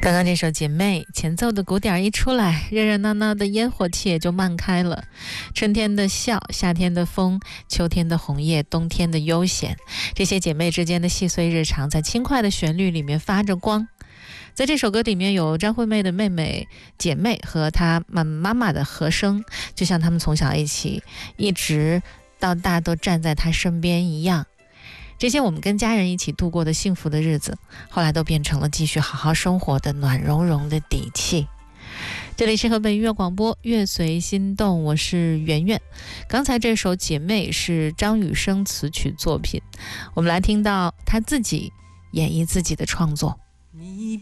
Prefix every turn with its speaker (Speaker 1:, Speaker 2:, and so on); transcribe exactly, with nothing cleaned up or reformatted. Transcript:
Speaker 1: 刚刚这首《姐妹》前奏的鼓点一出来，热热闹闹的烟火气也就漫开了。春天的笑，夏天的风，秋天的红叶，冬天的悠闲，这些姐妹之间的细碎日常在轻快的旋律里面发着光。在这首歌里面有张惠妹的妹妹姐妹和她妈妈的和声，就像她们从小一起一直到大都站在她身边一样。这些我们跟家人一起度过的幸福的日子，后来都变成了继续好好生活的暖融融的底气。这里是河北音乐广播，乐随心动，我是圆圆。刚才这首《姐妹》是张雨生词曲作品，我们来听到他自己演绎自己的创作。